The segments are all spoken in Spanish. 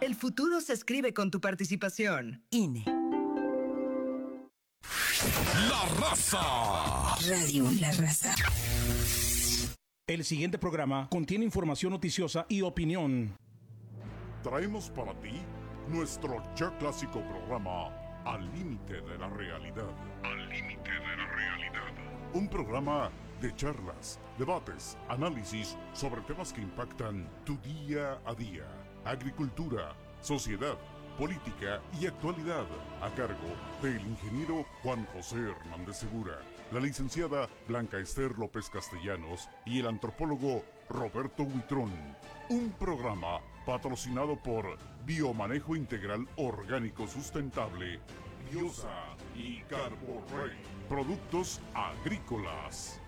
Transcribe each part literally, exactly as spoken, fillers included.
El futuro se escribe con tu participación. I N E. La Raza. Radio La Raza. El siguiente programa contiene información noticiosa y opinión. Traemos para ti nuestro ya clásico programa Al Límite de la Realidad. Al Límite de la Realidad. Un programa de charlas, debates, análisis sobre temas que impactan tu día a día. Agricultura, sociedad, política y actualidad, a cargo del ingeniero Juan José Hernández Segura, la licenciada Blanca Esther López Castellanos y el antropólogo Roberto Huitrón. Un programa patrocinado por Biomanejo Integral Orgánico Sustentable, Biosa y Carborrey, productos agrícolas.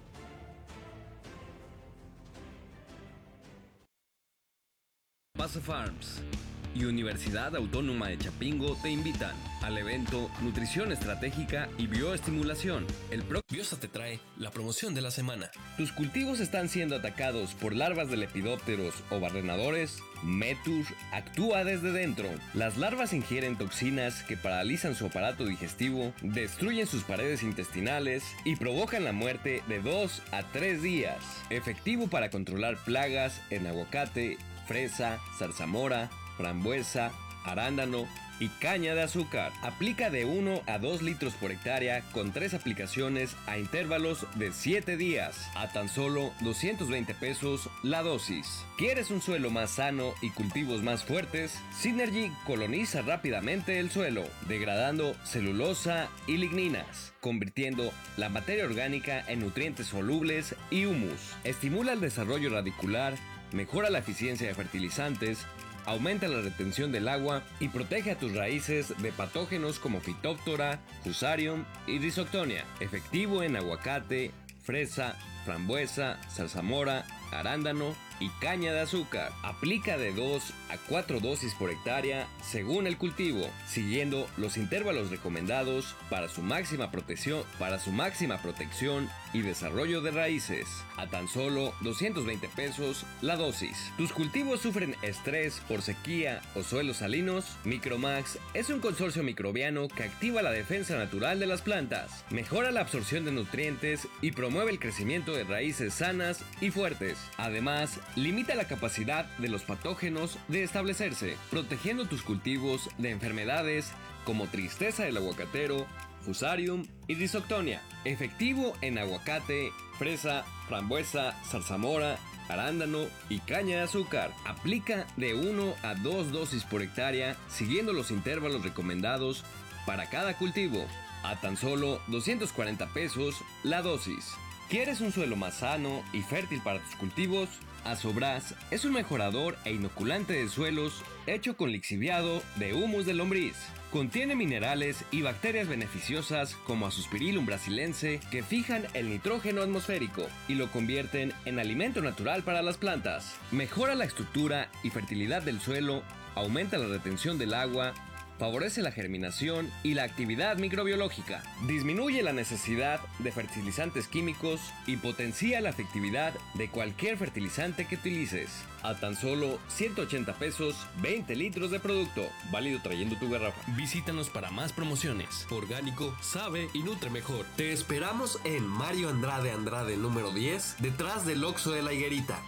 Paso Farms y Universidad Autónoma de Chapingo te invitan al evento Nutrición Estratégica y Bioestimulación. El Pro Biosa te trae la promoción de la semana. ¿Tus cultivos están siendo atacados por larvas de lepidópteros o barrenadores? Metur actúa desde dentro. Las larvas ingieren toxinas que paralizan su aparato digestivo, destruyen sus paredes intestinales y provocan la muerte de dos a tres días. Efectivo para controlar plagas en aguacate, fresa, zarzamora, frambuesa, arándano y caña de azúcar. Aplica de uno a dos litros por hectárea con tres aplicaciones a intervalos de siete días, a tan solo doscientos veinte pesos la dosis. ¿Quieres un suelo más sano y cultivos más fuertes? Synergy coloniza rápidamente el suelo, degradando celulosa y ligninas, convirtiendo la materia orgánica en nutrientes solubles y humus. Estimula el desarrollo radicular, mejora la eficiencia de fertilizantes, aumenta la retención del agua y protege a tus raíces de patógenos como Phytophthora, Fusarium y Rhizoctonia. Efectivo en aguacate, fresa, frambuesa, zarzamora, arándano y caña de azúcar. Aplica de dos a cuatro dosis por hectárea según el cultivo, siguiendo los intervalos recomendados para su máxima protección, para su máxima protección y desarrollo de raíces, a tan solo doscientos veinte pesos la dosis. ¿Tus cultivos sufren estrés por sequía o suelos salinos? Micromax es un consorcio microbiano que activa la defensa natural de las plantas, mejora la absorción de nutrientes y promueve el crecimiento de raíces sanas y fuertes. Además, limita la capacidad de los patógenos de establecerse, protegiendo tus cultivos de enfermedades como tristeza del aguacatero, Fusarium y Rhizoctonia. Efectivo en aguacate, fresa, frambuesa, zarzamora, arándano y caña de azúcar. Aplica de uno a dos dosis por hectárea siguiendo los intervalos recomendados para cada cultivo, a tan solo doscientos cuarenta pesos la dosis. ¿Quieres un suelo más sano y fértil para tus cultivos? Asobras es un mejorador e inoculante de suelos hecho con lixiviado de humus de lombriz. Contiene minerales y bacterias beneficiosas como Azospirillum brasilense que fijan el nitrógeno atmosférico y lo convierten en alimento natural para las plantas. Mejora la estructura y fertilidad del suelo, aumenta la retención del agua, favorece la germinación y la actividad microbiológica, disminuye la necesidad de fertilizantes químicos y potencia la efectividad de cualquier fertilizante que utilices. A tan solo ciento ochenta pesos, veinte litros de producto, válido trayendo tu garrafa. Visítanos para más promociones. Orgánico, sabe y nutre mejor. Te esperamos en Mario Andrade Andrade número diez, detrás del Oxxo de la Higuerita.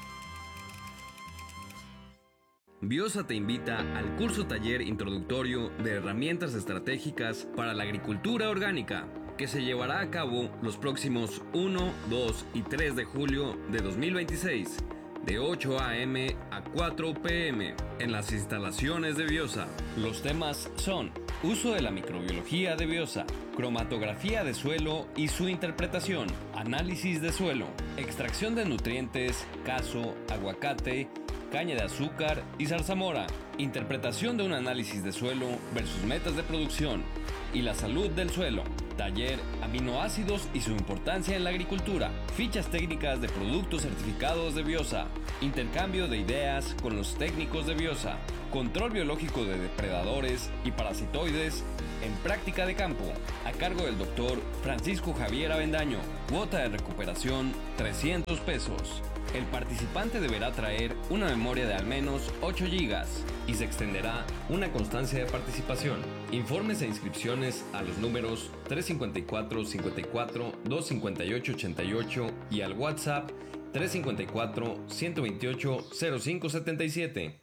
Biosa te invita al curso taller introductorio de herramientas estratégicas para la agricultura orgánica, que se llevará a cabo los próximos uno, dos y tres de julio de dos mil veintiséis, de ocho a eme a cuatro pe eme, en las instalaciones de Biosa. Los temas son uso de la microbiología de Biosa, cromatografía de suelo y su interpretación, análisis de suelo, extracción de nutrientes, caso, aguacate, caña de azúcar y zarzamora, interpretación de un análisis de suelo versus metas de producción y la salud del suelo, taller aminoácidos y su importancia en la agricultura, fichas técnicas de productos certificados de Biosa, intercambio de ideas con los técnicos de Biosa, control biológico de depredadores y parasitoides en práctica de campo, a cargo del doctor Francisco Javier Avendaño, cuota de recuperación trescientos pesos. El participante deberá traer una memoria de al menos ocho gigas y se extenderá una constancia de participación. Informes e inscripciones a los números tres cinco cuatro, cinco cuatro, dos cinco ocho, ocho ocho y al WhatsApp tres cinco cuatro, uno dos ocho, cero cinco siete siete.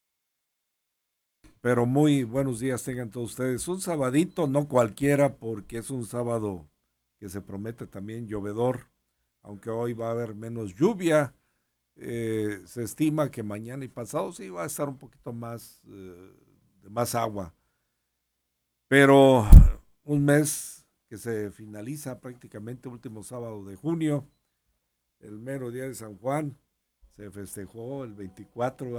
Pero muy buenos días tengan todos ustedes. Un sabadito, no cualquiera, porque es un sábado que se promete también llovedor, aunque hoy va a haber menos lluvia. Eh, se estima que mañana y pasado sí va a estar un poquito más, eh, de más agua. Pero un mes que se finaliza prácticamente, último sábado de junio, el mero día de San Juan, se festejó el veinticuatro.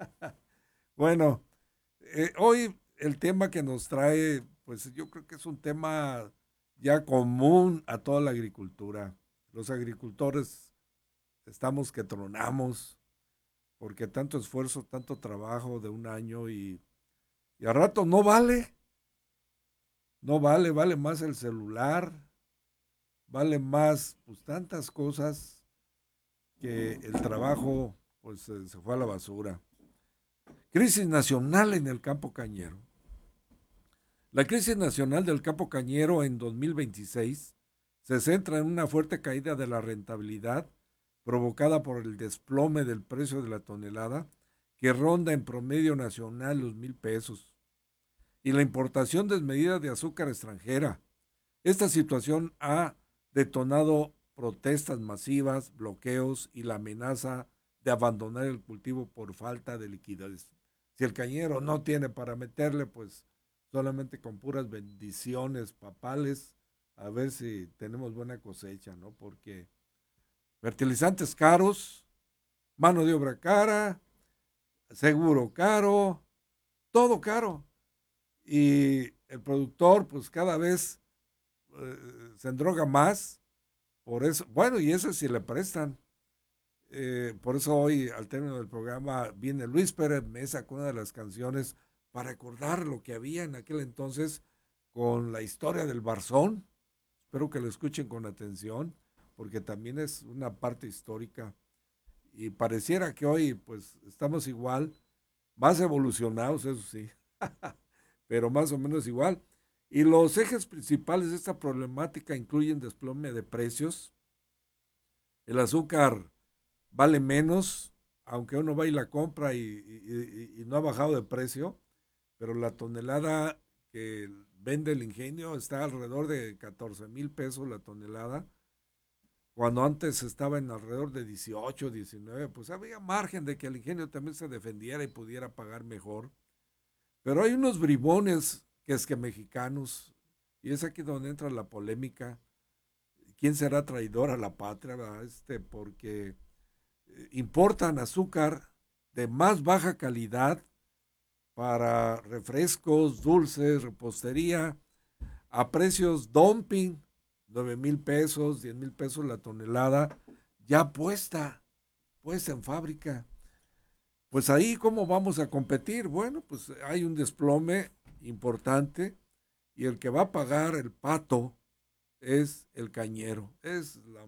Bueno, eh, hoy el tema que nos trae, pues yo creo que es un tema ya común a toda la agricultura. Los agricultores estamos que tronamos, porque tanto esfuerzo, tanto trabajo de un año y, y a rato no vale, no vale, vale más el celular, vale más pues tantas cosas que el trabajo pues se, se fue a la basura. Crisis nacional en el campo cañero. La crisis nacional del campo cañero en dos mil veintiséis se centra en una fuerte caída de la rentabilidad provocada por el desplome del precio de la tonelada, que ronda en promedio nacional los mil pesos, y la importación desmedida de azúcar extranjera. Esta situación ha detonado protestas masivas, bloqueos y la amenaza de abandonar el cultivo por falta de liquidez. Si el cañero no tiene para meterle, pues solamente con puras bendiciones papales, a ver si tenemos buena cosecha, ¿no? Porque fertilizantes caros, mano de obra cara, seguro caro, todo caro. Y el productor, pues cada vez eh, se endroga más. Por eso, bueno, y eso si le prestan. Eh, por eso hoy, al término del programa, viene Luis Pérez Mesa con una de las canciones para recordar lo que había en aquel entonces con la historia del Barzón. Espero que lo escuchen con atención, porque también es una parte histórica. Y pareciera que hoy, pues, estamos igual, más evolucionados, eso sí, pero más o menos igual. Y los ejes principales de esta problemática incluyen desplome de precios. El azúcar vale menos, aunque uno va y la compra y, y, y no ha bajado de precio, pero la tonelada que vende el ingenio está alrededor de catorce mil pesos la tonelada, cuando antes estaba en alrededor de dieciocho, diecinueve, pues había margen de que el ingenio también se defendiera y pudiera pagar mejor. Pero hay unos bribones que es que mexicanos, y es aquí donde entra la polémica, ¿quién será traidor a la patria? Este, porque importan azúcar de más baja calidad para refrescos, dulces, repostería, a precios dumping, nueve mil pesos, diez mil pesos la tonelada, ya puesta, puesta en fábrica. Pues ahí, ¿cómo vamos a competir? Bueno, pues hay un desplome importante y el que va a pagar el pato es el cañero, es la,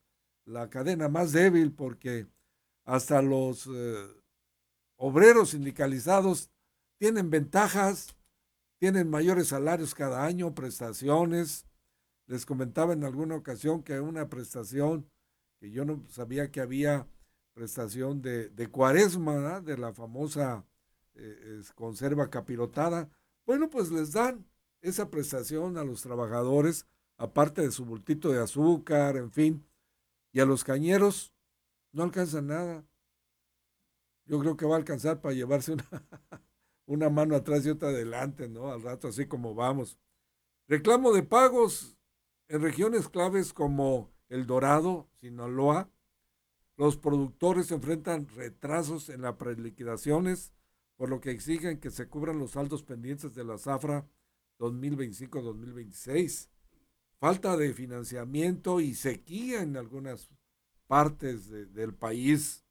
la cadena más débil, porque hasta los eh, obreros sindicalizados tienen ventajas, tienen mayores salarios cada año, prestaciones. Les comentaba en alguna ocasión que una prestación, que yo no sabía que había prestación de, de cuaresma, ¿verdad? De la famosa eh, conserva capirotada. Bueno, pues les dan esa prestación a los trabajadores, aparte de su bultito de azúcar, en fin, y a los cañeros no alcanza nada. Yo creo que va a alcanzar para llevarse una, una mano atrás y otra adelante, ¿no? Al rato, así como vamos. Reclamo de pagos en regiones claves como El Dorado, Sinaloa. Los productores enfrentan retrasos en las preliquidaciones, por lo que exigen que se cubran los saldos pendientes de la zafra dos mil veinticinco dos mil veintiséis. Falta de financiamiento y sequía en algunas partes de, del país.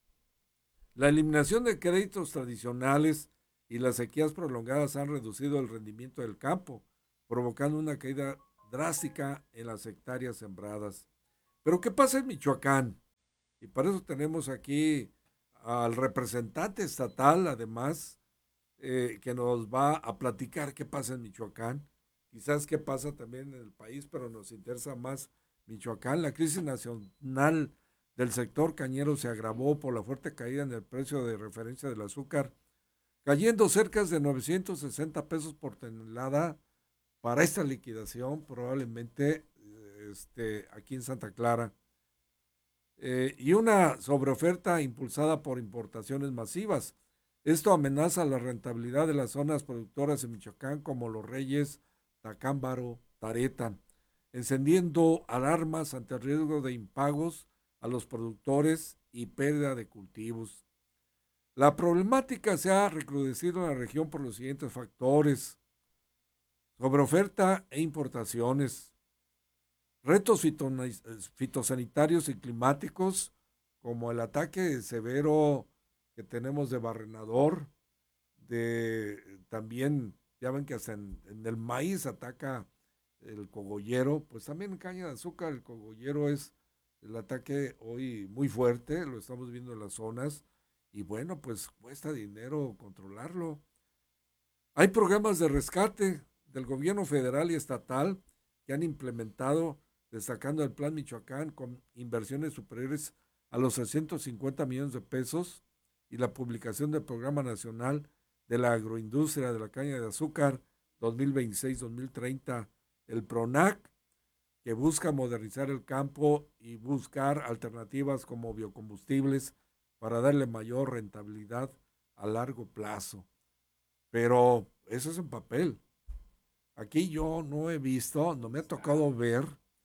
La eliminación de créditos tradicionales y las sequías prolongadas han reducido el rendimiento del campo, provocando una caída drástica en las hectáreas sembradas. Pero ¿qué pasa en Michoacán? Y para eso tenemos aquí al representante estatal, además, eh, que nos va a platicar qué pasa en Michoacán, quizás qué pasa también en el país, pero nos interesa más Michoacán. La crisis nacional del sector cañero se agravó por la fuerte caída en el precio de referencia del azúcar, cayendo cerca de novecientos sesenta pesos por tonelada. Para esta liquidación, probablemente este, aquí en Santa Clara, eh, y una sobreoferta impulsada por importaciones masivas. Esto amenaza la rentabilidad de las zonas productoras en Michoacán como Los Reyes, Tacámbaro, Tareta, encendiendo alarmas ante el riesgo de impagos a los productores y pérdida de cultivos. La problemática se ha recrudecido en la región por los siguientes factores: sobreoferta e importaciones, retos fitosanitarios y climáticos, como el ataque severo que tenemos de barrenador, de también, ya ven que hasta en, en el maíz ataca el cogollero, pues también en caña de azúcar el cogollero es el ataque hoy muy fuerte, lo estamos viendo en las zonas, y bueno, pues cuesta dinero controlarlo. Hay programas de rescate del gobierno federal y estatal que han implementado, destacando el Plan Michoacán con inversiones superiores a los trescientos cincuenta millones de pesos y la publicación del Programa Nacional de la Agroindustria de la Caña de Azúcar dos mil veintiséis a dos mil treinta, el PRONAC, que busca modernizar el campo y buscar alternativas como biocombustibles para darle mayor rentabilidad a largo plazo. Pero eso es en papel. Aquí yo no he visto, no me ha tocado ver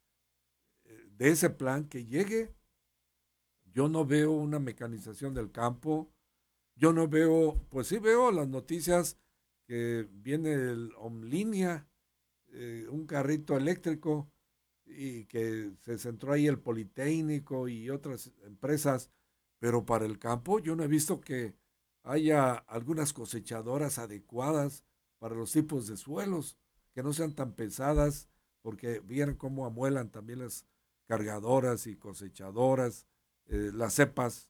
de ese plan que llegue. Yo no veo una mecanización del campo. Yo no veo, pues sí veo las noticias que viene el Omlínea, eh, un carrito eléctrico, y que se centró ahí el Politécnico y otras empresas, pero para el campo yo no he visto que haya algunas cosechadoras adecuadas para los tipos de suelos, que no sean tan pesadas, porque vieron cómo amuelan también las cargadoras y cosechadoras, eh, las cepas,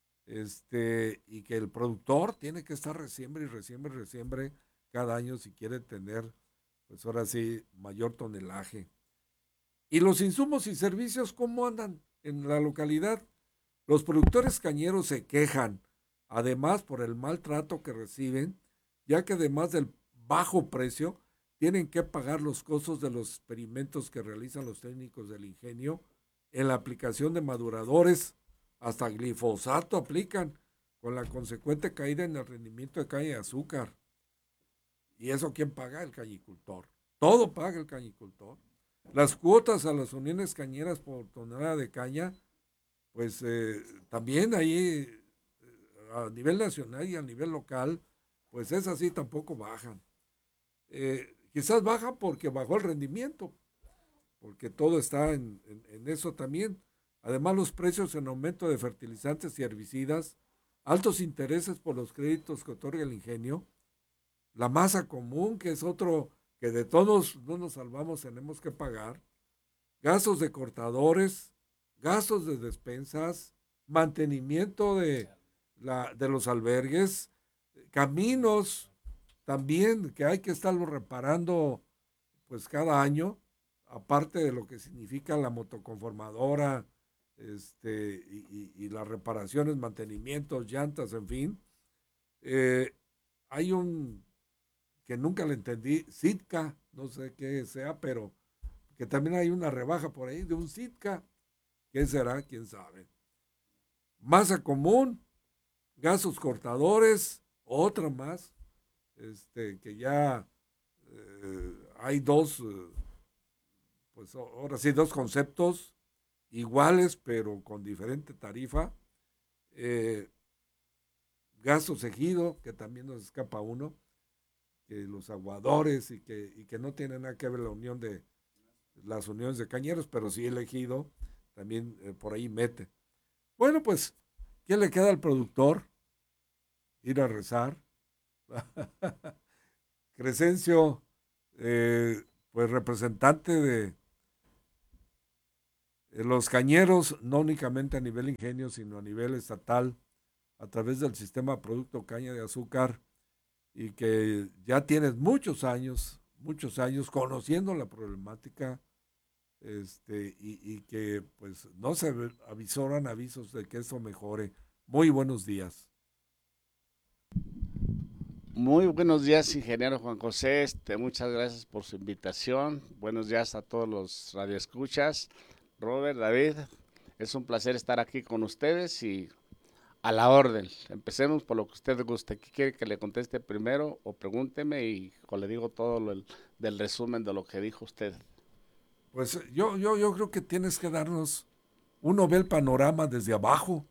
este, y que el productor tiene que estar resiembre y resiembre y resiembre cada año si quiere tener, pues ahora sí, mayor tonelaje. ¿Y los insumos y servicios cómo andan en la localidad? Los productores cañeros se quejan, además por el maltrato que reciben, ya que además del bajo precio, tienen que pagar los costos de los experimentos que realizan los técnicos del ingenio en la aplicación de maduradores, hasta glifosato aplican, con la consecuente caída en el rendimiento de caña de azúcar. ¿Y eso quién paga? El cañicultor. Todo paga el cañicultor. Las cuotas a las uniones cañeras por tonelada de caña, pues eh, también ahí eh, a nivel nacional y a nivel local, pues es así, tampoco bajan. Eh, quizás baja porque bajó el rendimiento, porque todo está en, en, en eso también. Además, los precios en aumento de fertilizantes y herbicidas, altos intereses por los créditos que otorga el ingenio, la masa común, que es otro que de todos no nos salvamos, tenemos que pagar, gastos de cortadores, gastos de despensas, mantenimiento de, la, de los albergues, caminos también que hay que estarlo reparando pues cada año, aparte de lo que significa la motoconformadora, este, y, y, y las reparaciones, mantenimientos, llantas, en fin. Eh, hay un que nunca le entendí, Sitka, no sé qué sea, pero que también hay una rebaja por ahí de un Sitka. ¿Qué será? ¿Quién sabe? Masa común, gastos cortadores, otra más, este, que ya eh, hay dos, eh, pues ahora sí, dos conceptos iguales, pero con diferente tarifa. Eh, gastos ejido, que también nos escapa uno, que los aguadores y que, y que no tiene nada que ver la unión de las uniones de cañeros, pero sí el ejido también eh, por ahí mete. Bueno, pues, ¿qué le queda al productor? Ir a rezar. Crescencio, eh, pues representante de Eh, los cañeros, no únicamente a nivel ingenio, sino a nivel estatal, a través del sistema Producto Caña de Azúcar, y que ya tienes muchos años, muchos años conociendo la problemática, este, y, y que pues no se avisoran avisos de que eso mejore. Muy buenos días. Muy buenos días, ingeniero Juan José, este, muchas gracias por su invitación. Buenos días a todos los radioescuchas. Robert, David, es un placer estar aquí con ustedes y a la orden. Empecemos por lo que usted guste. ¿Qué quiere que le conteste primero o pregúnteme y o le digo todo lo el, del resumen de lo que dijo usted? Pues yo, yo, yo creo que tienes que darnos, uno ve el panorama desde abajo,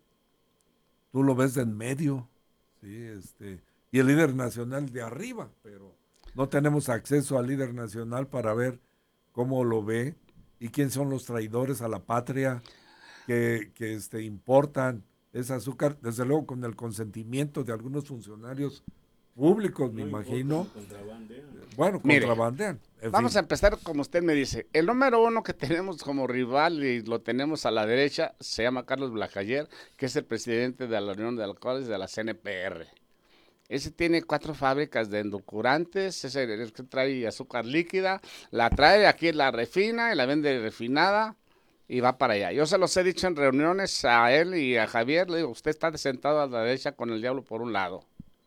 tú lo ves de en medio, ¿sí? Este, y el líder nacional de arriba, pero no tenemos acceso al líder nacional para ver cómo lo ve y quién son los traidores a la patria que, que este, importan ese azúcar, desde luego con el consentimiento de algunos funcionarios públicos, me no imagino. Contrabandean. Bueno, Mire, contrabandean. Vamos fin. a empezar como usted me dice. El número uno que tenemos como rival y lo tenemos a la derecha se llama Carlos Blacayer, que es el presidente de la Unión de Alcoholes de la C N P R. Ese tiene cuatro fábricas de endulcorantes, es el, el que trae azúcar líquida, la trae aquí, la refina y la vende refinada y va para allá. Yo se los he dicho en reuniones a él y a Javier, le digo, usted está sentado a la derecha con el diablo por un lado.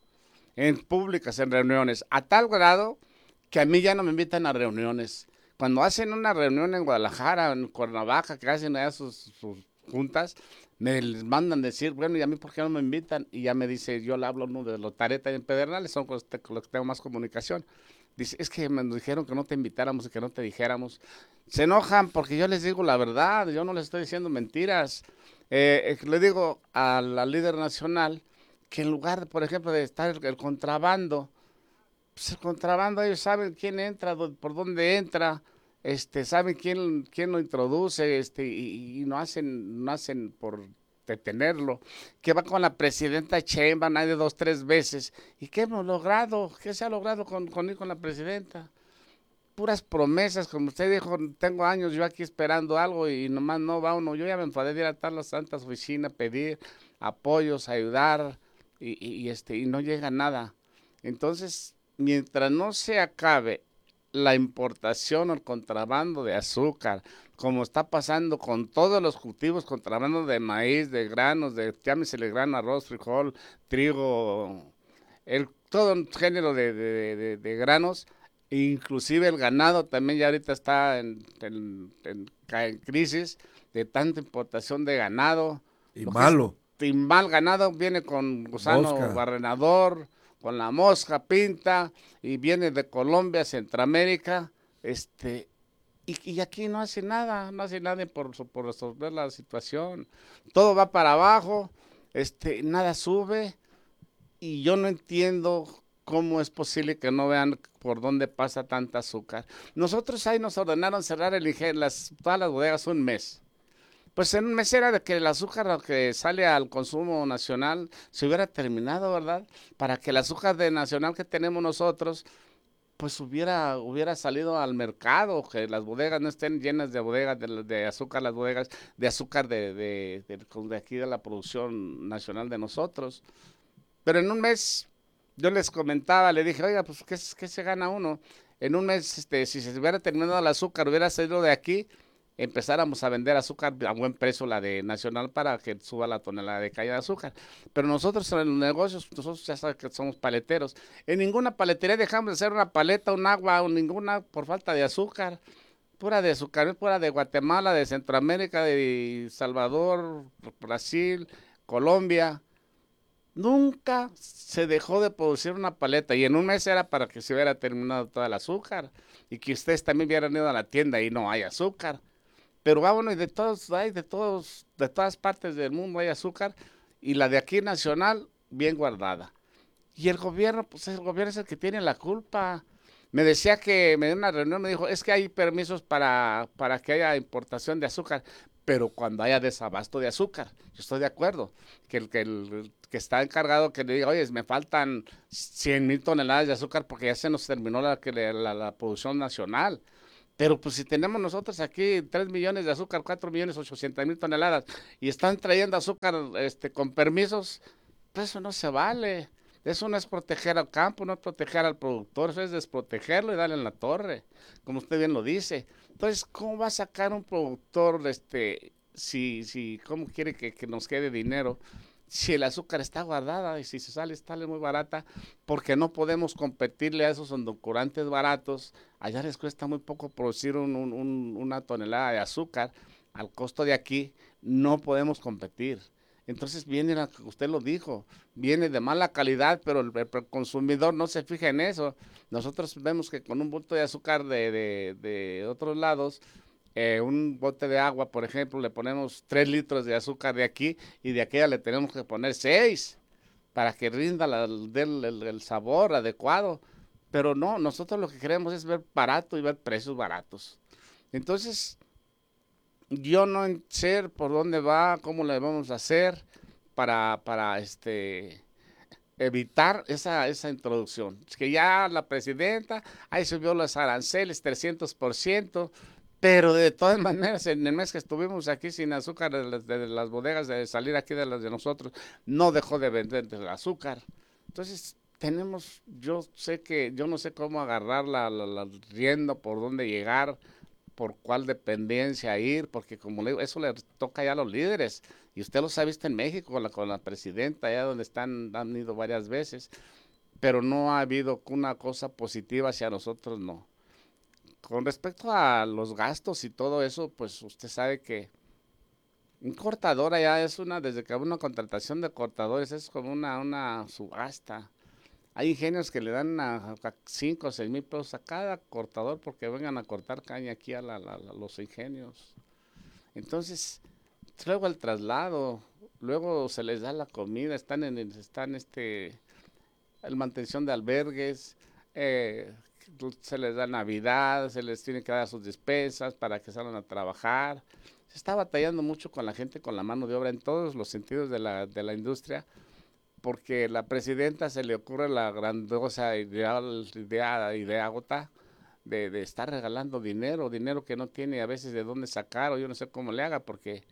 En públicas, en reuniones, a tal grado que a mí ya no me invitan a reuniones. Cuando hacen una reunión en Guadalajara, en Cuernavaca, que hacen allá sus, sus juntas, me mandan decir, bueno, ¿y a mí por qué no me invitan? Y ya me dice, yo le hablo uno de los Tareta y en Pedernales, son con los, con los que tengo más comunicación. Dice, es que me dijeron que no te invitáramos y que no te dijéramos. Se enojan porque yo les digo la verdad, yo no les estoy diciendo mentiras. Eh, eh, le digo a la líder nacional que en lugar, por ejemplo, de estar el, el contrabando, pues el contrabando ellos saben quién entra, por dónde entra, este, saben quién, quién lo introduce, este, y, y no hacen, no hacen por detenerlo, que va con la presidenta Sheinbaum, hay de dos, tres veces, y ¿qué hemos logrado? ¿Qué se ha logrado con, con, con la presidenta? Puras promesas, como usted dijo, tengo años yo aquí esperando algo y nomás no va uno, yo ya me enfadé de ir a todas las santas oficinas, pedir apoyos, ayudar, y, y, y, este, y no llega nada. Entonces, mientras no se acabe la importación o el contrabando de azúcar, como está pasando con todos los cultivos, contrabando de maíz, de granos, de llámesele grano, arroz, frijol, trigo, el, todo un género de, de, de, de granos, inclusive el ganado también ya ahorita está en, en, en, en crisis de tanta importación de ganado. Y malo. Es, y mal ganado viene con gusano Mosca. barrenador, con la mosca pinta, y viene de Colombia, Centroamérica, este, y, y aquí no hace nada, no hace nada por, por resolver la situación, todo va para abajo, este, nada sube, y yo no entiendo cómo es posible que no vean por dónde pasa tanta azúcar. Nosotros ahí nos ordenaron cerrar el ingenio, las, todas las bodegas un mes. Pues en un mes era de que el azúcar que sale al consumo nacional se hubiera terminado, ¿verdad? Para que el azúcar de nacional que tenemos nosotros, pues hubiera, hubiera salido al mercado, que las bodegas no estén llenas de bodegas de, de azúcar, las bodegas de azúcar de, de, de, de aquí de la producción nacional de nosotros. Pero en un mes, yo les comentaba, le dije, oiga, pues ¿qué, qué se gana uno? En un mes, este, si se hubiera terminado el azúcar, hubiera salido de aquí, empezáramos a vender azúcar a buen precio, la de nacional, para que suba la tonelada de caña de azúcar. Pero nosotros en los negocios, nosotros ya saben que somos paleteros. En ninguna paletería dejamos de hacer una paleta, un agua, o ninguna por falta de azúcar. Pura de azúcar, pura de Guatemala, de Centroamérica, de Salvador, Brasil, Colombia. Nunca se dejó de producir una paleta y en un mes era para que se hubiera terminado todo el azúcar y que ustedes también hubieran ido a la tienda y no hay azúcar. Pero vámonos, y de todos, hay de todos, de todas partes del mundo hay azúcar, y la de aquí nacional, bien guardada. Y el gobierno, pues el gobierno es el que tiene la culpa. Me decía que, me dio una reunión, me dijo, es que hay permisos para, para que haya importación de azúcar, pero cuando haya desabasto de azúcar, yo estoy de acuerdo, que el que, el, que está encargado que le diga, oye, me faltan cien mil toneladas de azúcar porque ya se nos terminó la, la, la, la producción nacional. Pero pues si tenemos nosotros aquí tres millones de azúcar, cuatro millones ochocientas mil toneladas, y están trayendo azúcar este, con permisos, pues eso no se vale. Eso no es proteger al campo, no es proteger al productor, eso es desprotegerlo y darle en la torre, como usted bien lo dice. Entonces, ¿cómo va a sacar un productor, este, si, si, cómo quiere que, que nos quede dinero? Si el azúcar está guardada y si se sale, sale muy barata, porque no podemos competirle a esos endulcorantes baratos. Allá les cuesta muy poco producir un, un, un, una tonelada de azúcar, al costo de aquí, no podemos competir. Entonces viene, la, usted lo dijo, viene de mala calidad, pero el, el consumidor no se fija en eso. Nosotros vemos que con un bote de azúcar de, de, de otros lados, eh, un bote de agua, por ejemplo, le ponemos tres litros de azúcar de aquí y de aquella le tenemos que poner seis para que rinda la, el, el, el sabor adecuado. Pero no, nosotros lo que queremos es ver barato y ver precios baratos. Entonces, yo no sé por dónde va, cómo le vamos a hacer para, para este, evitar esa, esa introducción. Es que ya la presidenta, ahí subió los aranceles trescientos por ciento, pero de todas maneras, en el mes que estuvimos aquí sin azúcar de las, de las bodegas, de salir aquí de las de nosotros, no dejó de vender el azúcar. Entonces, tenemos, yo sé que, yo no sé cómo agarrar la, la, la rienda, por dónde llegar, por cuál dependencia ir, porque como le digo, eso le toca ya a los líderes, y usted los ha visto en México con la, con la presidenta, allá donde están, han ido varias veces, pero no ha habido una cosa positiva hacia nosotros, no. Con respecto a los gastos y todo eso, pues usted sabe que un cortador allá es una, desde que hay una contratación de cortadores, es como una, una subasta. Hay ingenios que le dan a cinco o seis mil pesos a cada cortador porque vengan a cortar caña aquí a, la, la, a los ingenios. Entonces, luego el traslado, luego se les da la comida, están en, están este, el mantención de albergues, eh, se les da Navidad, se les tiene que dar sus despensas para que salgan a trabajar. Se está batallando mucho con la gente, con la mano de obra en todos los sentidos de la, de la industria, porque la presidenta se le ocurre la grandiosa idea, idea, idea gota de, de estar regalando dinero, dinero que no tiene a veces de dónde sacar, o yo no sé cómo le haga, porque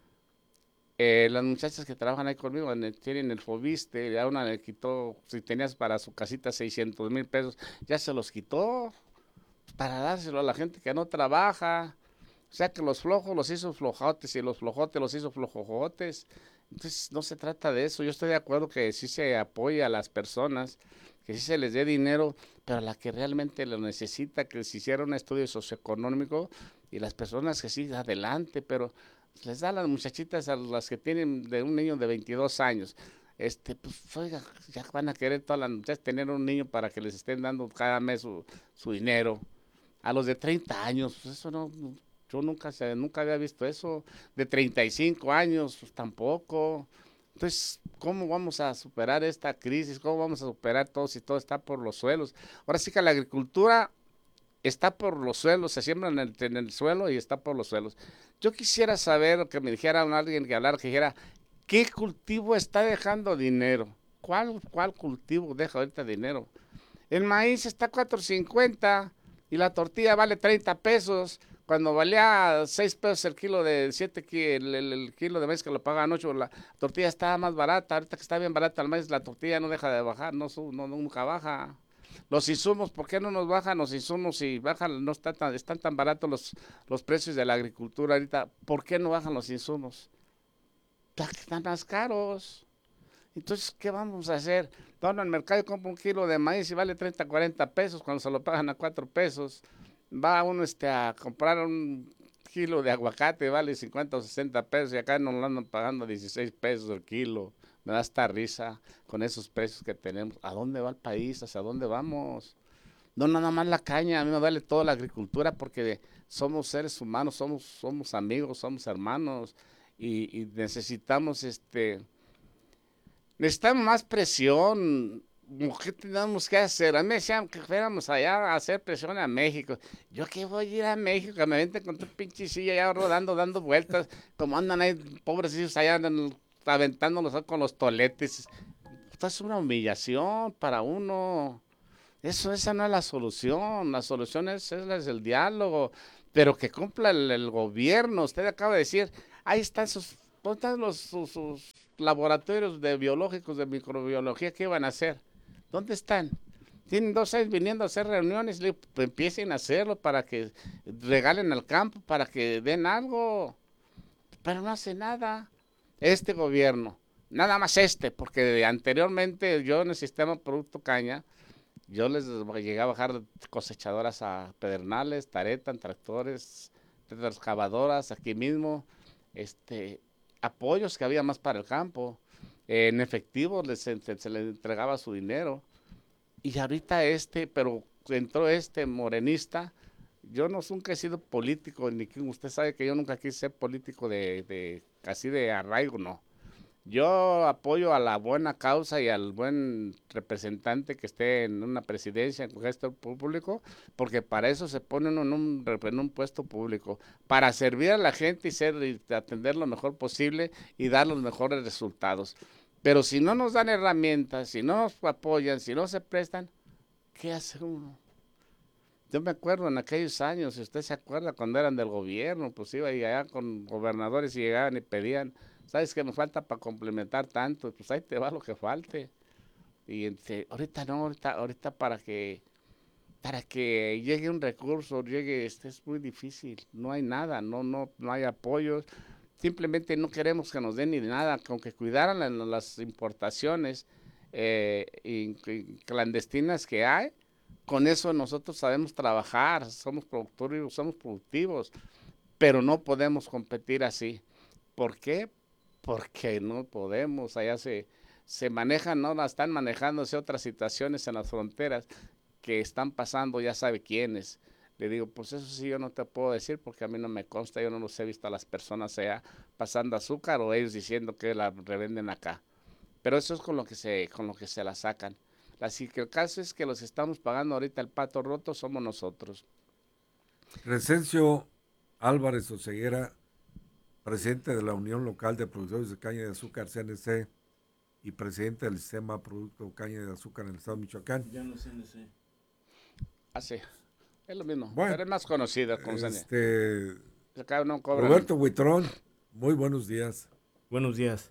eh, las muchachas que trabajan ahí conmigo en el, tienen el Fobiste, ya una le quitó, si tenías para su casita seiscientos mil pesos, ya se los quitó para dárselo a la gente que no trabaja. O sea que los flojos los hizo flojotes y los flojotes los hizo flojojotes. Entonces no se trata de eso. Yo estoy de acuerdo que sí se apoya a las personas, que sí se les dé dinero, pero a la que realmente lo necesita, que se hiciera un estudio socioeconómico, y las personas que sí, adelante, pero les da a las muchachitas, a las que tienen de un niño de veintidós años, este, pues oiga, ya van a querer todas las muchachas tener un niño para que les estén dando cada mes su, su dinero. A los de treinta años, pues eso no... Yo nunca, nunca había visto eso, de treinta y cinco años, pues tampoco. Entonces, ¿cómo vamos a superar esta crisis? ¿Cómo vamos a superar todo si todo está por los suelos? Ahora sí que la agricultura está por los suelos, se siembra en el, en el suelo y está por los suelos. Yo quisiera saber, que me dijera alguien que hablara, que dijera, ¿qué cultivo está dejando dinero? ¿Cuál, cuál cultivo deja ahorita dinero? El maíz está a cuatro cincuenta y la tortilla vale treinta pesos. Cuando valía seis pesos el kilo de siete, el, el, el kilo de maíz que lo pagaban ocho, la tortilla estaba más barata. Ahorita que está bien barata el maíz, la tortilla no deja de bajar, no, no nunca baja. Los insumos, ¿por qué no nos bajan los insumos? Si bajan, no está tan, están tan baratos los, los precios de la agricultura ahorita, ¿por qué no bajan los insumos? Están más caros. Entonces, ¿qué vamos a hacer? Dono al mercado y compra un kilo de maíz y vale treinta, cuarenta pesos cuando se lo pagan a cuatro pesos. Va uno este, a comprar un kilo de aguacate, vale cincuenta o sesenta pesos, y acá nos lo andan pagando dieciséis pesos el kilo. Me da esta risa con esos precios que tenemos. ¿A dónde va el país? ¿Hacia dónde vamos? No, nada más la caña, a mí me vale toda la agricultura, porque somos seres humanos, somos, somos amigos, somos hermanos, y, y necesitamos, este, necesitamos más presión. ¿Qué tenemos que hacer? A mí me decían que fuéramos allá a hacer presión a México. ¿Yo qué voy a ir a México? Que me vente con tu pinche silla allá rodando, dando vueltas, como andan ahí, pobrecitos allá, andan aventándolos con los toletes. Esto es una humillación para uno. Eso, esa no es la solución, la solución es, es, es el diálogo, pero que cumpla el, el gobierno. Usted acaba de decir, ahí están sus, ¿dónde están los, sus, sus laboratorios de biológicos, de microbiología, qué van a hacer? ¿Dónde están? Tienen dos años viniendo a hacer reuniones, le, pues, empiecen a hacerlo para que regalen al campo, para que den algo, pero no hace nada este gobierno, nada más este, porque anteriormente yo en el sistema Producto Caña, yo les llegué a bajar cosechadoras a Pedernales, Taretan, tractores, excavadoras, aquí mismo, este, apoyos que había más para el campo, eh, en efectivo les, se, se les entregaba su dinero. Y ahorita este, pero entró este morenista, yo no nunca he sido político, ni usted sabe que yo nunca quise ser político de, de así de arraigo, no. Yo apoyo a la buena causa y al buen representante que esté en una presidencia, en un gesto público, porque para eso se pone uno en un, en un puesto público, para servir a la gente y, ser, y atender lo mejor posible y dar los mejores resultados. Pero si no nos dan herramientas, si no nos apoyan, si no se prestan, ¿qué hace uno? Yo me acuerdo en aquellos años, si usted se acuerda, cuando eran del gobierno, pues iba allá con gobernadores y llegaban y pedían, ¿sabes qué me falta para complementar tanto? Pues ahí te va lo que falte. Y entre, ahorita no, ahorita, ahorita para que para que llegue un recurso, llegue, este es muy difícil, no hay nada, no, no, no hay apoyos. Simplemente no queremos que nos den ni nada, con que cuidaran las, las importaciones eh, y, y clandestinas que hay, con eso nosotros sabemos trabajar, somos productivos, somos productivos, pero no podemos competir así. ¿Por qué? Porque no podemos, allá se, se manejan, no están manejándose otras situaciones en las fronteras que están pasando, ya sabe quiénes. Le digo, pues eso sí yo no te puedo decir porque a mí no me consta, yo no los he visto a las personas allá pasando azúcar o ellos diciendo que la revenden acá. Pero eso es con lo que se, con lo que se la sacan. Así que el caso es que los estamos pagando ahorita el pato roto somos nosotros. Crescencio Álvarez Oseguera, presidente de la Unión Local de Productores de Caña de Azúcar, C N C, y presidente del Sistema Producto Caña de Azúcar en el estado de Michoacán. Ya no C N C. Ah, sí. Es lo mismo, bueno, pero es más conocida como este, acá no cobran. Roberto Huitrón, muy buenos días. Buenos días.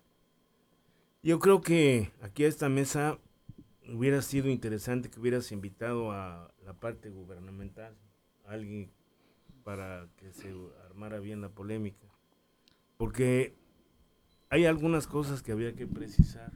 Yo creo que aquí a esta mesa hubiera sido interesante que hubieras invitado a la parte gubernamental, a alguien para que se armara bien la polémica, porque hay algunas cosas que había que precisar.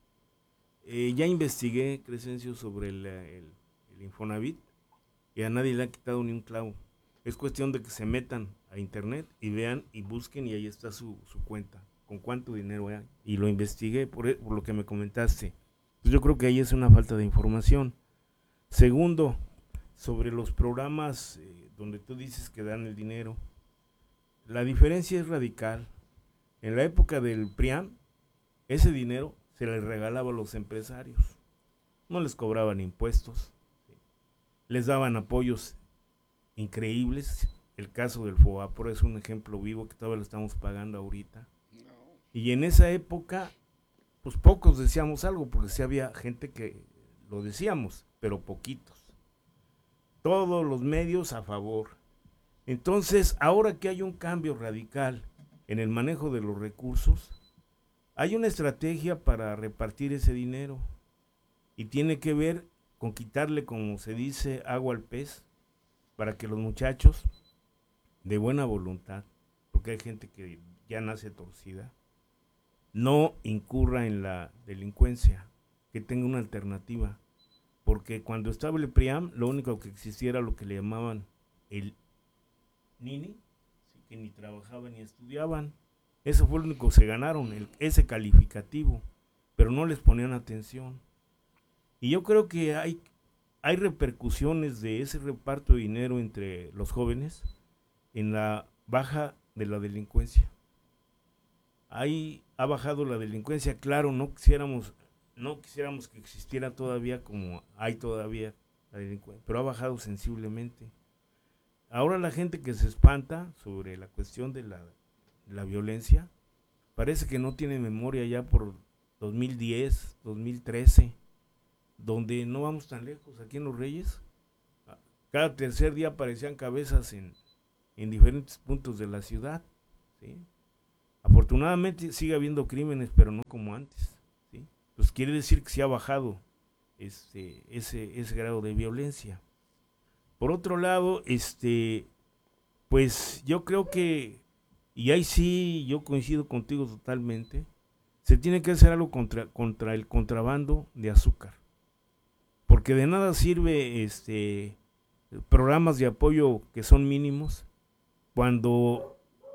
Eh, ya investigué, Crescencio, sobre el, el, el Infonavit, y a nadie le ha quitado ni un clavo. Es cuestión de que se metan a internet y vean y busquen y ahí está su, su cuenta, con cuánto dinero hay. Y lo investigué por, por lo que me comentaste. Pues yo creo que ahí es una falta de información. Segundo, sobre los programas eh, donde tú dices que dan el dinero, la diferencia es radical. En la época del P R I A M, ese dinero se le regalaba a los empresarios. No les cobraban impuestos. Les daban apoyos increíbles. El caso del FOAPRO es un ejemplo vivo que todavía lo estamos pagando ahorita. Y en esa época, pues pocos decíamos algo, porque sí había gente que lo decíamos, pero poquitos. Todos los medios a favor. Entonces, ahora que hay un cambio radical en el manejo de los recursos, hay una estrategia para repartir ese dinero. Y tiene que ver con quitarle, como se dice, agua al pez, para que los muchachos de buena voluntad, porque hay gente que ya nace torcida, no incurra en la delincuencia, que tenga una alternativa, porque cuando estaba el P R I A M, lo único que existía era lo que le llamaban el Nini, que ni trabajaban ni estudiaban. Eso fue lo único que se ganaron, el, ese calificativo, pero no les ponían atención. Y yo creo que hay, hay repercusiones de ese reparto de dinero entre los jóvenes en la baja de la delincuencia. Ahí ha bajado la delincuencia, claro, no quisiéramos, no quisiéramos que existiera todavía como hay todavía la delincuencia, pero ha bajado sensiblemente. Ahora la gente que se espanta sobre la cuestión de la, la violencia, parece que no tiene memoria ya por dos mil diez, dos mil trece. donde no vamos tan lejos, aquí en Los Reyes, cada tercer día aparecían cabezas en, en diferentes puntos de la ciudad, ¿sí? Afortunadamente sigue habiendo crímenes, pero no como antes, ¿sí? Pues quiere decir que se ha bajado este, ese, ese grado de violencia. Por otro lado, este, pues yo creo que, y ahí sí yo coincido contigo totalmente, se tiene que hacer algo contra, contra el contrabando de azúcar. Porque de nada sirve este, programas de apoyo que son mínimos cuando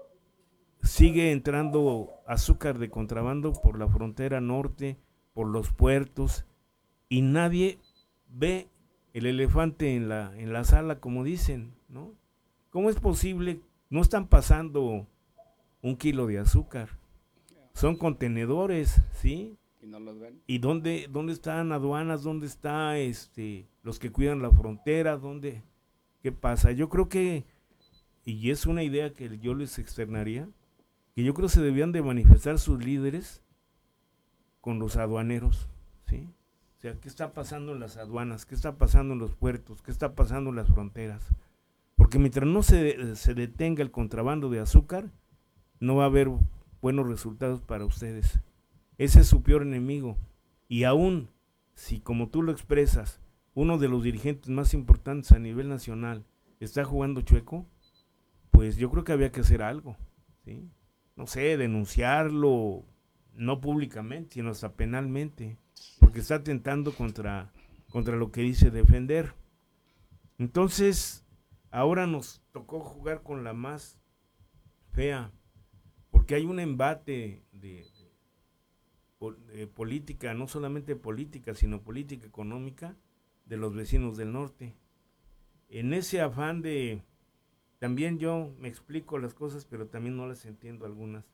sigue entrando azúcar de contrabando por la frontera norte, por los puertos, y nadie ve el elefante en la, en la sala, como dicen, ¿no? ¿Cómo es posible? No están pasando un kilo de azúcar. Son contenedores, ¿sí? ¿Y no los ven? ¿Y dónde, dónde están aduanas? ¿Dónde está este, los que cuidan la frontera? ¿Dónde? ¿Qué pasa? Yo creo que, y es una idea que yo les externaría, que yo creo que se debían de manifestar sus líderes con los aduaneros, ¿sí? O sea, ¿qué está pasando en las aduanas? ¿Qué está pasando en los puertos? ¿Qué está pasando en las fronteras? Porque mientras no se, se detenga el contrabando de azúcar, no va a haber buenos resultados para ustedes. Ese es su peor enemigo. Y aún, si como tú lo expresas, uno de los dirigentes más importantes a nivel nacional está jugando chueco, pues yo creo que había que hacer algo, ¿sí? No sé, denunciarlo, no públicamente, sino hasta penalmente, porque está atentando contra, contra lo que dice defender. Entonces, ahora nos tocó jugar con la más fea, porque hay un embate de, de, de política, no solamente política, sino política económica de los vecinos del norte. En ese afán de, también yo me explico las cosas, pero también no las entiendo algunas.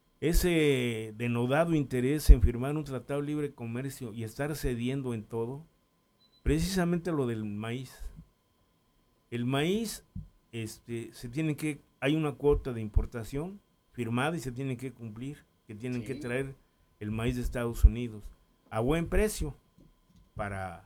Ese denodado interés en firmar un tratado de libre comercio y estar cediendo en todo, precisamente lo del maíz. El maíz, este, se tiene que, hay una cuota de importación firmada y se tiene que cumplir, que tienen sí. que traer el maíz de Estados Unidos a buen precio, para,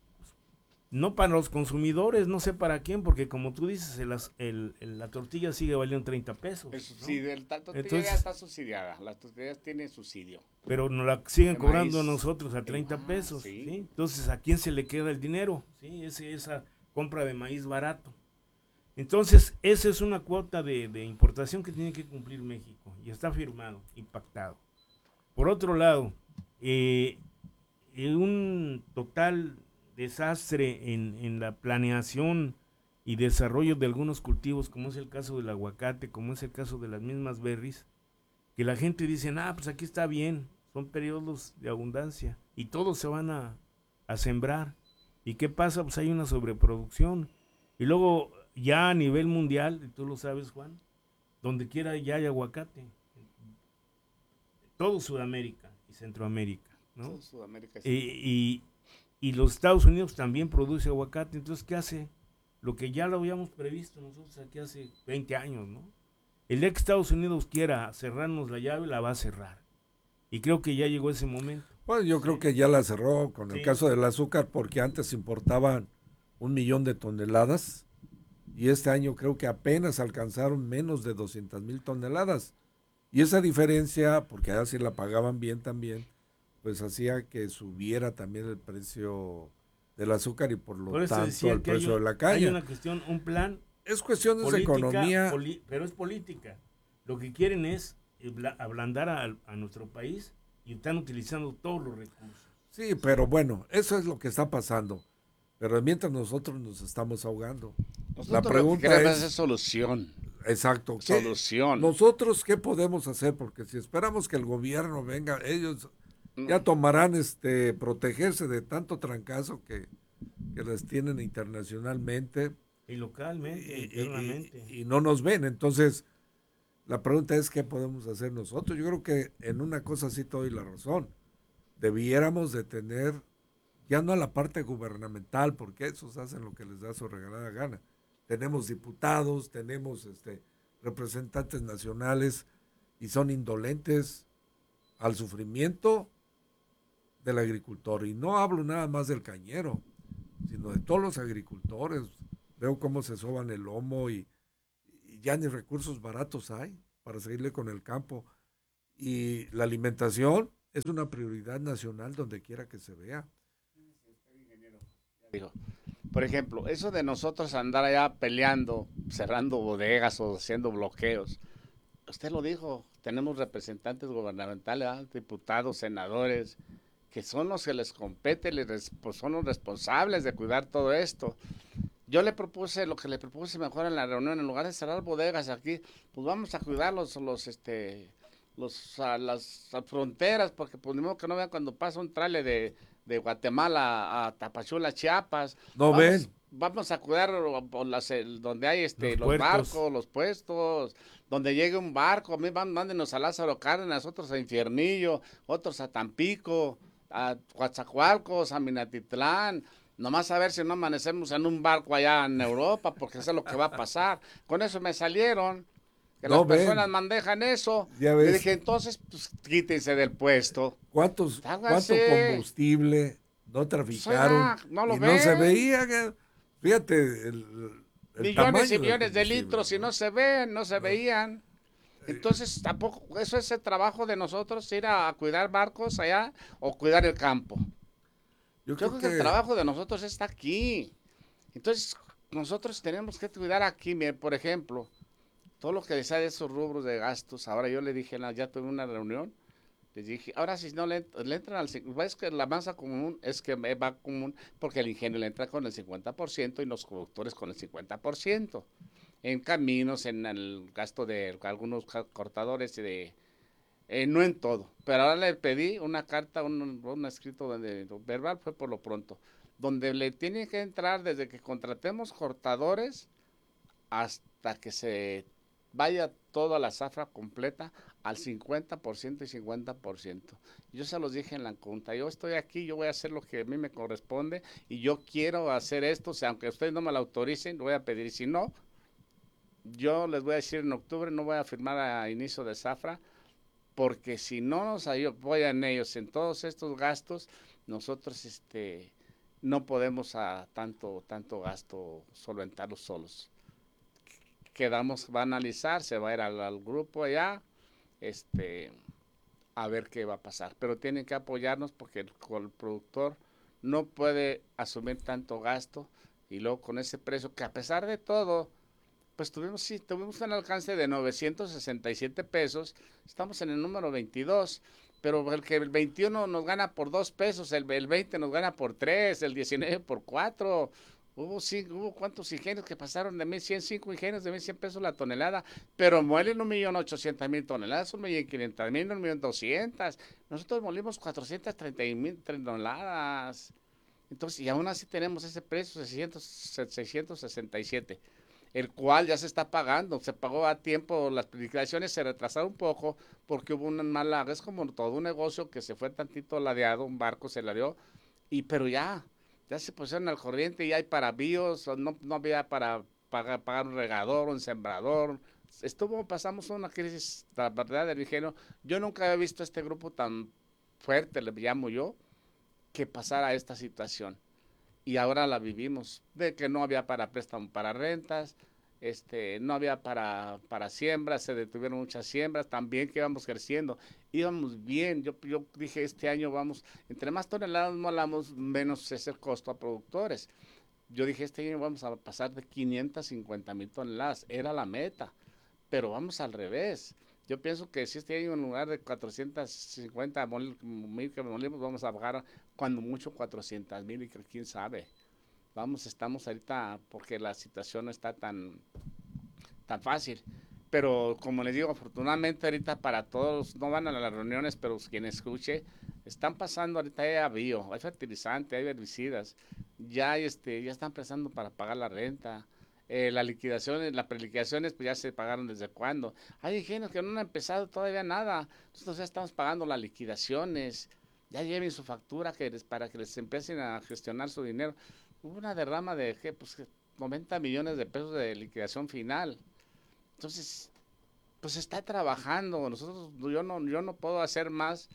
no para los consumidores, no sé para quién, porque como tú dices, el, el, el, la tortilla sigue valiendo treinta pesos. El subsidio, ¿no? La tortilla Entonces, ya está subsidiada, las tortillas tienen subsidio. Pero nos la siguen el cobrando maíz, a nosotros a treinta ah, pesos, sí. ¿sí? Entonces, ¿a quién se le queda el dinero? ¿Sí? Ese, esa compra de maíz barato. Entonces, esa es una cuota de, de importación que tiene que cumplir México y está firmado, impactado. Por otro lado, eh, un total desastre en, en la planeación y desarrollo de algunos cultivos, como es el caso del aguacate, como es el caso de las mismas berries, que la gente dice, ah, pues aquí está bien, son periodos de abundancia y todos se van a, a sembrar. ¿Y qué pasa? Pues hay una sobreproducción. Y luego, ya a nivel mundial, y tú lo sabes, Juan, donde quiera ya hay aguacate. Todo Sudamérica y Centroamérica, ¿no? Todo Sudamérica. Sí. Y, y, y los Estados Unidos también produce aguacate. Entonces, ¿qué hace? Lo que ya lo habíamos previsto nosotros aquí hace veinte años, ¿no? El día que Estados Unidos quiera cerrarnos la llave, la va a cerrar. Y creo que ya llegó ese momento. Bueno, yo creo sí. que ya la cerró con el sí. caso del azúcar, porque antes importaban un millón de toneladas y este año creo que apenas alcanzaron menos de doscientas mil toneladas. Y esa diferencia, porque allá sí la pagaban bien también, pues hacía que subiera también el precio del azúcar y por lo por tanto el precio un, de la caña. Hay una cuestión, un plan. Es cuestión de economía. Poli, pero es política. Lo que quieren es ablandar a, a nuestro país y están utilizando todos los recursos. Sí, pero bueno, eso es lo que está pasando. Pero mientras nosotros nos estamos ahogando. Nosotros la pregunta lo que es, es solución. Exacto. Solución. Nosotros, ¿qué podemos hacer? Porque si esperamos que el gobierno venga, ellos ya tomarán este protegerse de tanto trancazo que, que les tienen internacionalmente. Y localmente, y, internamente. Y, y, y no nos ven. Entonces, la pregunta es, ¿qué podemos hacer nosotros? Yo creo que en una cosa sí te doy la razón. Debiéramos de tener, ya no a la parte gubernamental, porque esos hacen lo que les da su regalada gana. Tenemos diputados, tenemos este, representantes nacionales y son indolentes al sufrimiento del agricultor. Y no hablo nada más del cañero, sino de todos los agricultores. Veo cómo se soban el lomo y, y ya ni recursos baratos hay para seguirle con el campo. Y la alimentación es una prioridad nacional donde quiera que se vea. Digo, por ejemplo, eso de nosotros andar allá peleando, cerrando bodegas o haciendo bloqueos, usted lo dijo, tenemos representantes gubernamentales, ¿eh? Diputados, senadores, que son los que les compete, les, pues son los responsables de cuidar todo esto. Yo le propuse, lo que le propuse mejor en la reunión, en lugar de cerrar bodegas aquí, pues vamos a cuidar los, los, este, los, a las a fronteras, porque pues ni modo que no vean cuando pasa un trailer de, de Guatemala a Tapachula, Chiapas. No vamos, ven. Vamos a cuidar las, el, donde hay este, Los los, puertos. barcos, los puestos, donde llegue un barco, a mí mándenos a Lázaro Cárdenas, otros a Infiernillo, otros a Tampico, a Coatzacoalcos, a Minatitlán. Nomás a ver si no amanecemos en un barco allá en Europa, porque eso es lo que va a pasar. Con eso me salieron, que No las ven. personas manejan eso. Ya Le ves. dije, entonces, pues quítense del puesto. ¿Cuántos, ¿Cuánto Háganse. combustible no traficaron? Pues, no lo y ven. no se veía. que- Fíjate, el, el Millones tamaño y del millones de combustible, litros y ¿no? no se ven, no se veían. Entonces, tampoco, eso es el trabajo de nosotros, ir a, a cuidar barcos allá o cuidar el campo. Yo Yo creo creo que el que trabajo de nosotros está aquí. Entonces, nosotros tenemos que cuidar aquí, mire, por ejemplo, todo lo que decía de esos rubros de gastos. Ahora yo le dije, la- ya tuve una reunión, les dije, ahora si no le, ent- le entran al cincuenta por ciento, es que la masa común es que me va común, porque el ingenio le entra con el cincuenta por ciento y los productores con el cincuenta por ciento. En caminos, en el gasto de algunos ca- cortadores y de... Eh, no en todo, pero ahora le pedí una carta, un, un escrito donde, verbal, fue por lo pronto, donde le tiene que entrar desde que contratemos cortadores hasta que se vaya toda la zafra completa al cincuenta por ciento y cincuenta por ciento. Yo se los dije en la junta, yo estoy aquí, yo voy a hacer lo que a mí me corresponde y yo quiero hacer esto, o sea, aunque ustedes no me lo autoricen, lo voy a pedir, y si no, yo les voy a decir en octubre, no voy a firmar a inicio de zafra, porque si no nos apoyan ellos en todos estos gastos, nosotros este no podemos a tanto tanto gasto solventarlos solos. Quedamos, va a analizar, se va a ir al, al grupo allá, este, a ver qué va a pasar. Pero tienen que apoyarnos porque el, el productor no puede asumir tanto gasto y luego con ese precio que a pesar de todo, pues tuvimos, sí, tuvimos un alcance de novecientos sesenta y siete pesos, estamos en el número veintidós, pero el que el veintiuno nos gana por dos pesos, el, el veinte nos gana por tres, el diecinueve por cuatro, hubo, sí, hubo cuántos ingenios que pasaron de mil cien, cinco ingenios de mil cien pesos la tonelada, pero muelen un millón ochocientos mil toneladas, un millón quinientos mil, un millón doscientos, nosotros molimos cuatrocientos treinta mil toneladas, entonces, y aún así tenemos ese precio, seiscientos sesenta y siete, el cual ya se está pagando, se pagó a tiempo, las liquidaciones se retrasaron un poco porque hubo una mala, es como todo un negocio que se fue tantito ladeado, un barco se ladeó, y pero ya, ya se pusieron al corriente y hay para bíos, no, no había para pagar, pagar un regador, un sembrador, estuvo, pasamos una crisis, la verdad, del ingenio, yo nunca había visto este grupo tan fuerte, le llamo yo, que pasara esta situación. Y ahora la vivimos, de que no había para préstamo para rentas, este, no había para, para siembras, se detuvieron muchas siembras, también que íbamos creciendo, íbamos bien, yo, yo dije este año vamos, entre más toneladas molamos, menos es el costo a productores. Yo dije este año vamos a pasar de quinientas cincuenta mil toneladas, era la meta, pero vamos al revés. Yo pienso que si este año en lugar de cuatrocientos cincuenta mil que molimos, vamos a bajar cuando mucho cuatrocientos mil y que quién sabe. Vamos, estamos ahorita porque la situación no está tan, tan fácil. Pero como les digo, afortunadamente ahorita para todos, no van a las reuniones, pero quien escuche, están pasando ahorita hay avío, hay fertilizante, hay herbicidas, ya, hay este, ya están empezando para pagar la renta. Eh, las liquidaciones, las preliquidaciones, pues ya se pagaron desde cuándo. Hay ingenios que no han empezado todavía nada. Nosotros ya estamos pagando las liquidaciones. Ya lleven su factura que les, para que les empiecen a gestionar su dinero. Hubo una derrama de ¿qué? Pues, noventa millones de pesos de liquidación final. Entonces, pues está trabajando. Nosotros, yo no, yo no puedo hacer más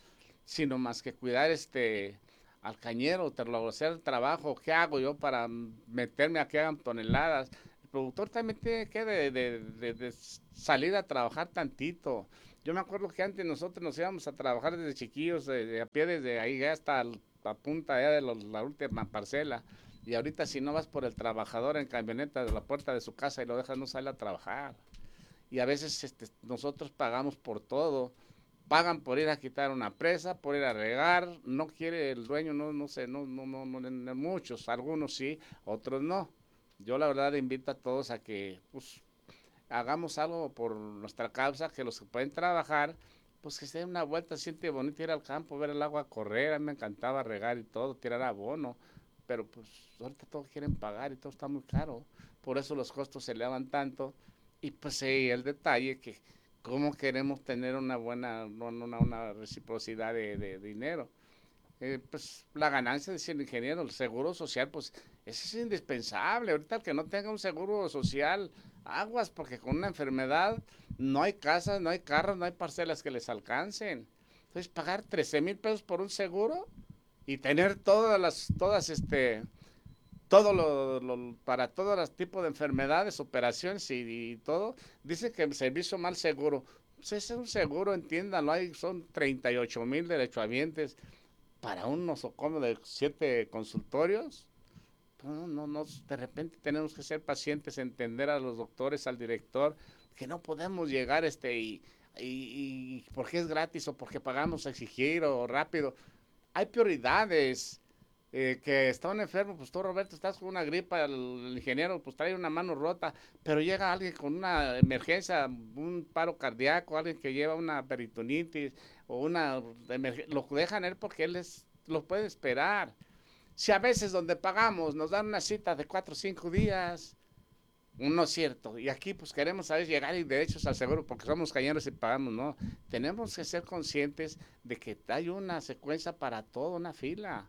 sino más que cuidar este al cañero, hacer el trabajo, ¿qué hago yo para meterme a que hagan toneladas? El productor también tiene que de, de, de, de salir a trabajar tantito. Yo me acuerdo que antes nosotros nos íbamos a trabajar desde chiquillos, de, de a pie desde ahí hasta la punta allá de los, la última parcela. Y ahorita si no vas por el trabajador en camioneta de la puerta de su casa y lo dejas, no sale a trabajar. Y a veces este, nosotros pagamos por todo. Pagan por ir a quitar una presa, por ir a regar, no quiere el dueño, no, no sé, no, no, no, no, no, muchos, algunos sí, otros no. Yo la verdad invito a todos a que pues hagamos algo por nuestra causa, que los que pueden trabajar, pues que se den una vuelta, siente bonito ir al campo, ver el agua correr, a mí me encantaba regar y todo, tirar abono, pero pues ahorita todos quieren pagar y todo está muy caro, por eso los costos se elevan tanto, y pues sí, el detalle que cómo queremos tener una buena, una, una reciprocidad de, de, de dinero. Eh, pues la ganancia de ser ingeniero, el seguro social, pues ese es indispensable. Ahorita el que no tenga un seguro social, aguas, porque con una enfermedad no hay casas, no hay carros, no hay parcelas que les alcancen. Entonces pagar trece mil pesos por un seguro y tener todas las, todas este, todo lo, lo para todos los tipos de enfermedades, operaciones y, y todo, dice que el servicio mal seguro, pues ese es un seguro, entiéndanlo, hay, son treinta y ocho mil derechohabientes para un nosocomio de siete consultorios. No, no, no, de repente tenemos que ser pacientes, entender a los doctores, al director, que no podemos llegar este y, y, y porque es gratis o porque pagamos a exigir o rápido. Hay prioridades. Eh, que estaban enfermos, pues tú Roberto estás con una gripa, el, el ingeniero pues trae una mano rota, pero llega alguien con una emergencia, un paro cardíaco, alguien que lleva una peritonitis o una lo dejan él porque él les, lo puede esperar. Si a veces donde pagamos nos dan una cita de cuatro o cinco días, no es cierto, y aquí pues queremos saber llegar y derechos al seguro porque somos cañeros y pagamos, no, tenemos que ser conscientes de que hay una secuencia para todo, una fila.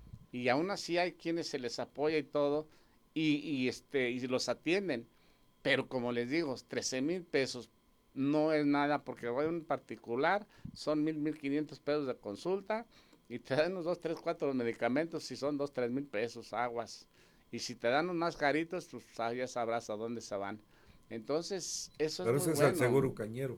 Y aún así hay quienes se les apoya y todo, y, y, este, y los atienden. Pero como les digo, trece mil pesos no es nada, porque voy a un particular, son mil, mil quinientos pesos de consulta, y te dan unos dos, tres, cuatro medicamentos, si son dos, tres mil pesos, aguas. Y si te dan unos más caritos, pues ya sabrás a dónde se van. Entonces, eso Pero es muy ese bueno. es el seguro cañero.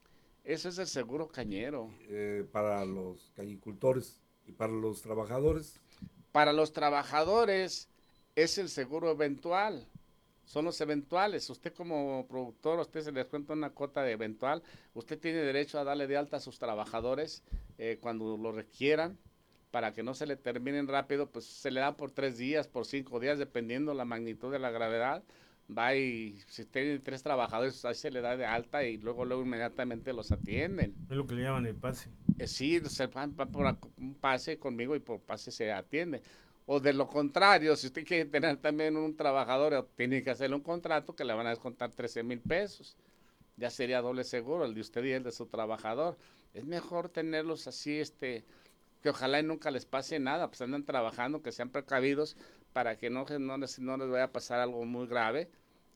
Eso es el seguro cañero. Eh, para los cañicultores y para los trabajadores. Para los trabajadores es el seguro eventual, son los eventuales. Usted como productor, a usted se les cuenta una cuota de eventual, usted tiene derecho a darle de alta a sus trabajadores eh, cuando lo requieran, para que no se le terminen rápido, pues se le da por tres días, por cinco días, dependiendo la magnitud de la gravedad. Va y si tiene tres trabajadores, ahí se le da de alta y luego luego inmediatamente los atienden. Es lo que le llaman el pase. Eh, sí, se van, van por un pase conmigo y por pase se atiende. O de lo contrario, si usted quiere tener también un trabajador, tiene que hacerle un contrato que le van a descontar trece mil pesos. Ya sería doble seguro, el de usted y el de su trabajador. Es mejor tenerlos así, este, que ojalá y nunca les pase nada, pues andan trabajando, que sean precavidos para que no, no, les, no les vaya a pasar algo muy grave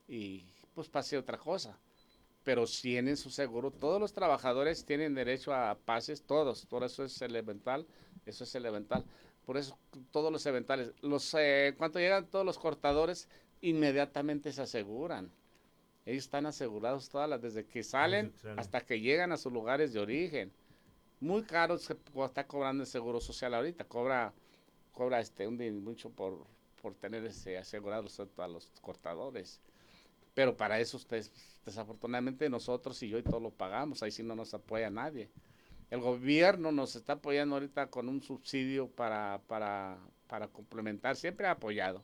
y pues pase otra cosa. Pero si tienen su seguro, todos los trabajadores tienen derecho a pases, todos, por eso es el eventual, eso es el eventual. Por eso todos los eventuales, los, eh, cuando llegan todos los cortadores, inmediatamente se aseguran. Ellos están asegurados todas las, desde que salen hasta que llegan a sus lugares de origen. Muy caro se está cobrando el seguro social ahorita, cobra, cobra este un mucho por, por tener ese asegurados a los cortadores. Pero para eso ustedes, desafortunadamente nosotros y yo y todos lo pagamos, ahí sí no nos apoya nadie. El gobierno nos está apoyando ahorita con un subsidio para, para, para complementar, siempre ha apoyado.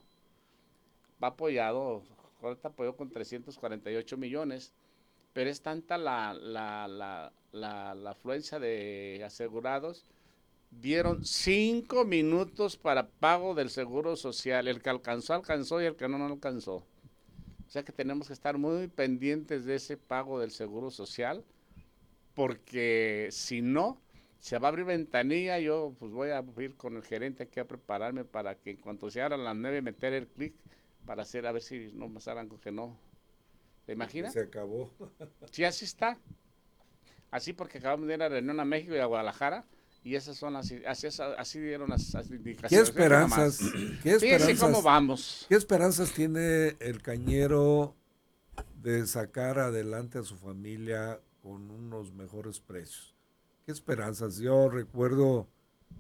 Va apoyado, ahorita apoyó con trescientos cuarenta y ocho millones, pero es tanta la, la, la, la, la afluencia de asegurados, dieron cinco minutos para pago del seguro social, el que alcanzó, alcanzó y el que no, no alcanzó. O sea que tenemos que estar muy pendientes de ese pago del seguro social, porque si no, se va a abrir ventanilla, yo pues voy a ir con el gerente aquí a prepararme para que en cuanto se abran las nueve meter el clic para hacer, a ver si no me salgan con que no. ¿Te imaginas? Se acabó. Sí, así está. Así porque acabamos de ir a reunión a México y a Guadalajara Y esas son las, así, así dieron las, las indicaciones. ¿Qué esperanzas, ¿qué esperanzas, cómo vamos. ¿Qué esperanzas tiene el cañero de sacar adelante a su familia con unos mejores precios? ¿Qué esperanzas? Yo recuerdo